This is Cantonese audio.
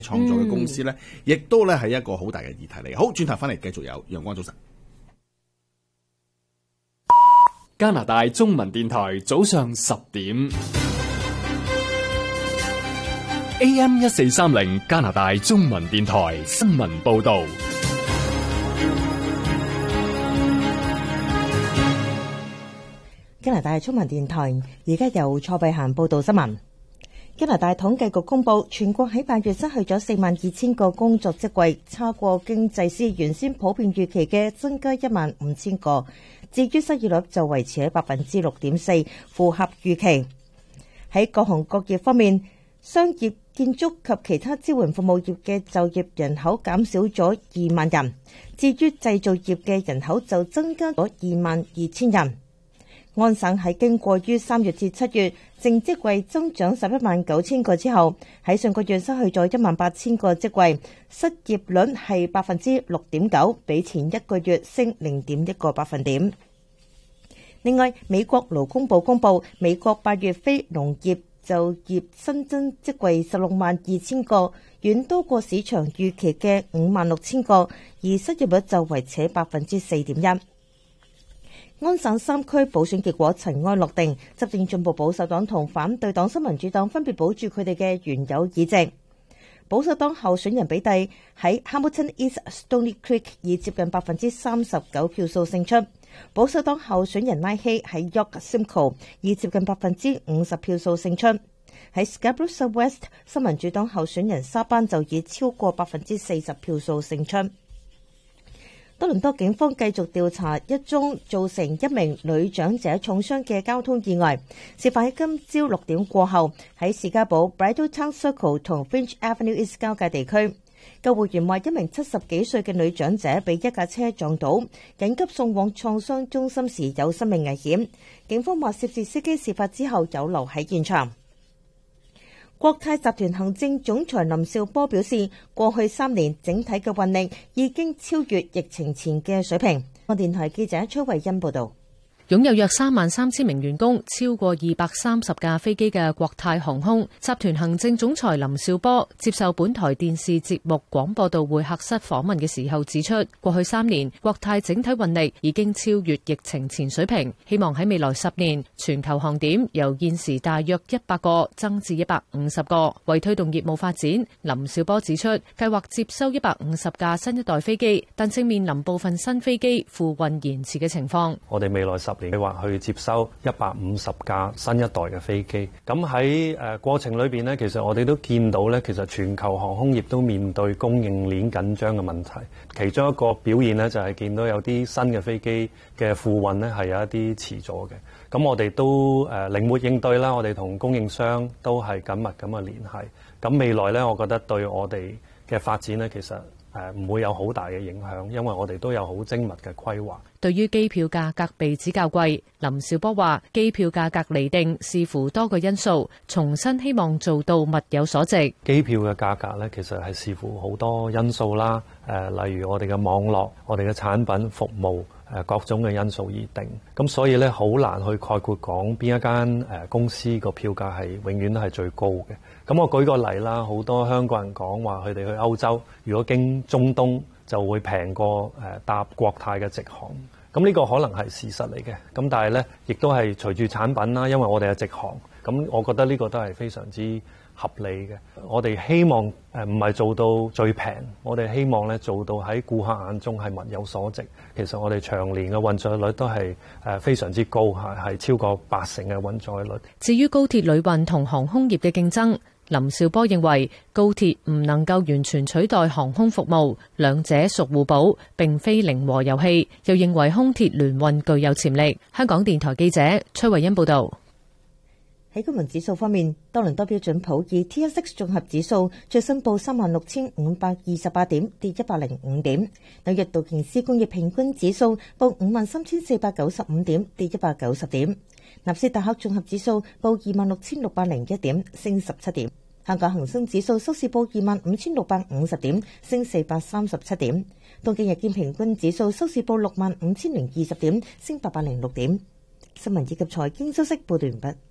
創造嘅公司咧，亦都咧係一個好大嘅議題嚟。好，轉頭翻嚟繼續有陽光早晨。 加拿大中文電台早上10點 AM 1430加拿大中文電台新聞報道。 加拿大中文電台而家由蔡慧嫻報道新聞。加拿大統計局公布，全國喺8月失去咗42,000個工作職位，差過經濟師原先普遍預期嘅增加15,000個。至於失業率就維持喺6.4%，符合預期。喺各行各業方面，商業、建築及其他支援服務業嘅就業人口減少咗2萬人，至於製造業嘅人口就增加咗22,000人。安省喺經過於3月至7月淨職位增長119,000個之後，喺上個月失去咗18,000個職位，失業率係6.9%，比前一個月升0.1個百分點。另外，美國勞工部公布，美國8月非農業就業新增職位162,000個，遠多過市場預期嘅56,000個，而失業率就維持喺4.1%。安省3區補選結果塵埃落定，執政進步保守黨同反對黨新民主黨分別保住佢哋嘅原有議席。保守黨候選人比蒂喺 Hamilton East Stony Creek 以接近39%票數勝出，保守黨候選人拉希喺 York Simcoe 以接近50%票數勝出。喺 Scarborough Southwest， 新民主黨候選人沙班就以超過40%票數勝出。多倫多警方繼續調查一宗造成一名女長者重傷嘅交通意外，事發喺今朝6點過後，喺士嘉堡 Bridal Town Circle 同 Finch Avenue East 交界地區。救護員話一名70幾歲嘅女長者被一架車撞倒，緊急送往創傷中心時有生命危險。警方話涉事司機事發之後有留喺現場。國泰集團行政總裁林紹波表示，過去3年整體嘅運力已經超越疫情前嘅水平。香港電台記者崔慧欣報道。 擁有約33,000名員工、超過230架飛機嘅國泰航空集團行政總裁林紹波接受本台電視節目廣播道會客室訪問嘅時候指出，過去3年國泰整體運力已經超越疫情前水平，希望喺未來10年全球航點由現時大約100個增至150個。為推動業務發展，林紹波指出，計劃接收150架新一代飛機，但正面臨部分新飛機付運延遲嘅情況。 我哋未來10年計劃去接收150架新一代嘅飛機。咁喺過程裏邊呢，其實我哋都見到呢，其實全球航空業都面對供應鏈緊張嘅問題。其中一個表現呢，就係見到有啲新嘅飛機嘅付運呢係有一啲遲咗嘅。咁我哋都靈活應對啦，我哋同供應商都係緊密咁嘅聯繫。咁未來呢，我覺得對我哋嘅發展呢，其實唔會有好大嘅影響，因為我哋都有好精密嘅規劃。 對於機票價格被指較貴，林紹波話機票價格釐定視乎多個因素，重新希望做到物有所值。 機票嘅價格咧，其實係視乎好多因素啦，例如我哋嘅網絡、我哋嘅產品服務，各種嘅因素而定。咁所以咧，好難去概括講邊一間公司個票價係永遠都係最高嘅。咁我舉個例啦，好多香港人講話佢哋去歐洲，如果經中東就會平過搭國泰嘅直航。咁呢個可能係事實嚟嘅。咁但係咧，亦都係隨住產品啦，因為我哋係直航。咁我覺得呢個都係非常之合理嘅。我哋希望唔係做到最平，我哋希望咧做到喺顧客眼中係物有所值。其實我哋長年嘅運載率都係非常之高，係超過80%嘅運載率。 至於高鐵旅運同航空業嘅競爭，林紹波認為高鐵唔能夠完全取代航空服務，兩者屬互補，並非零和遊戲。又認為空鐵聯運具有潛力。香港電台記者崔慧欣報導。 喺金融指數方面，多倫多標準普爾 TSX 綜合指數最新報36,528點，跌105點；紐約道瓊斯工業平均指數報53,495點，跌190點；納斯達克綜合指數報26,601點，升17點；香港恒生指數收市報25,650點，升437點；東京日經平均指數收市報65,020點，升806點。新聞以及財經消息報道完畢。